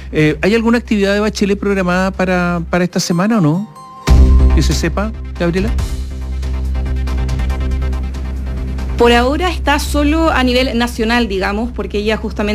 ¿Hay alguna actividad de Bachelet programada para esta semana o no? Que se sepa, Gabriela. Por ahora está solo a nivel nacional, digamos, porque ella justamente